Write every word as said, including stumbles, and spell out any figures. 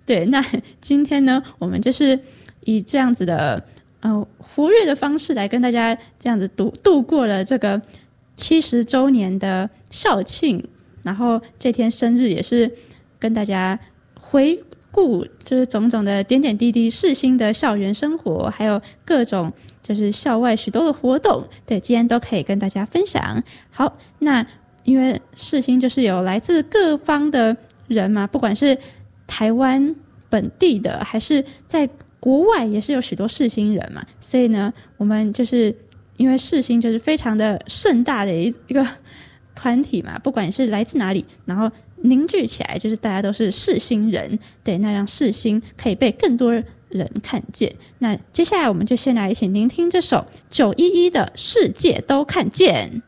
对，那今天呢，我们就是以这样子的呃活跃的方式来跟大家这样子度度过了这个七十周年的校庆，然后这天生日也是跟大家回顾就是种种的点点滴滴世新的校园生活，还有各种就是校外许多的活动，对，今天都可以跟大家分享。好，那因为世新就是有来自各方的人嘛，不管是台湾本地的还是在国外也是有许多世新人嘛，所以呢我们就是因为世新就是非常的盛大的一一个团体嘛，不管是来自哪里，然后凝聚起来就是大家都是世新人，对，那让世新可以被更多人看见。那接下来我们就先来一起聆听这首九一一的世界都看见。